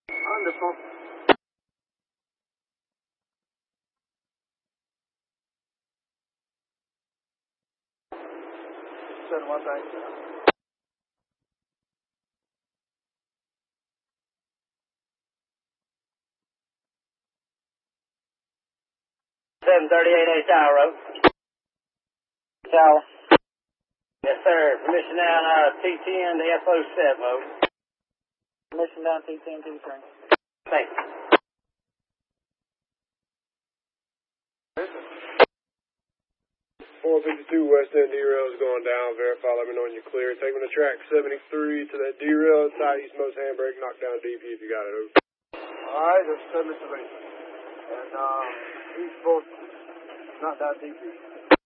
Wonderful. Send one back down. 738A Tower Road. Tower. Yes, sir. Permission down T10 to FO7 mode. Permission down T10 to train. Thanks. 452 West End derail is going down. Verify, let me know when you're clear. Take me to track 73 to that derail. Southeastmost handbrake, knock down DP if you got it. Over. Alright, that's 7 to 8. And east both, knock down DP.